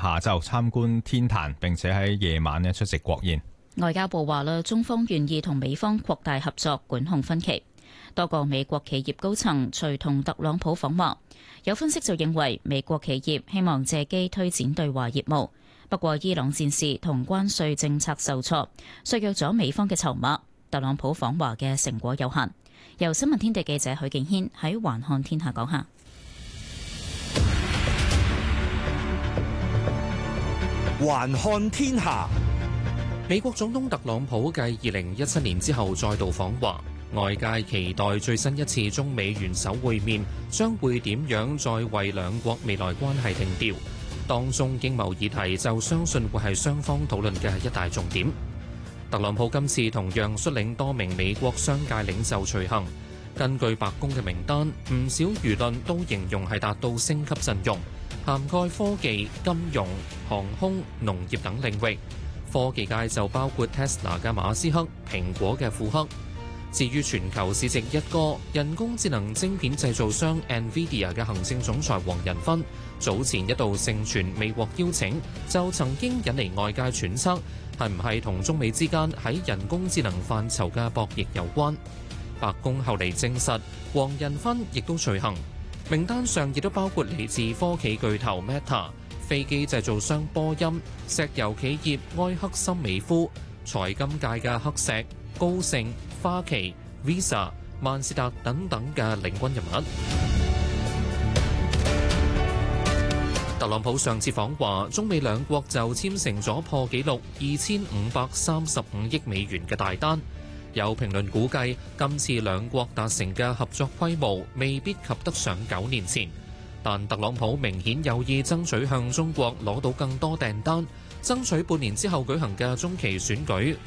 下晝參觀天壇，並且喺夜晚出席國宴。 外交部話啦，中方願意同美方擴大合作，管控分歧。多個美國企業高層隨同特朗普訪華，有分析就認為美國企業希望借機推展對華業務。不過伊朗戰事同關稅政策受挫，削弱咗美方嘅籌碼。特朗普訪華嘅成果有限。由新聞天地記者許敬軒喺環看天下講下。 環看天下， 美國總統特朗普繼2017年之後再度訪華，外界期待最新一次中美元首會面將會點樣再為兩國未來關係定調。當中經貿議題就相信會係雙方討論嘅一大重點。特朗普今次同樣率領多名美國商界領袖隨行，根據白宮嘅名單，唔少輿論都形容係達到星級陣容，涵蓋科技、金融、航空、農業等領域。科技界就包括 Tesla 嘅馬斯克、蘋果嘅庫克。至於全球市值一哥人工智能晶片製造商 NVIDIA 嘅行政總裁黃仁勳，早前一度盛傳未獲邀請，就曾經引嚟外界揣測，係唔係同中美之間喺人工智能範疇嘅博弈有關？白宮後嚟證實，黃仁勳亦都隨行，名單上亦都包括嚟自科技巨頭 Meta、飛機製造商波音、石油企業埃克森美孚、財金界嘅黑石、高盛、花旗、Visa、萬事達等等嘅領軍人物。特朗普上次訪華，中美兩國就簽成咗破紀錄2535億美元嘅大單。有評論估計，今次兩國達成嘅合作規模未必及得上9年前，但特朗普明顯有意爭取向中國攞到更多訂單，爭取半年之後舉行嘅中期選舉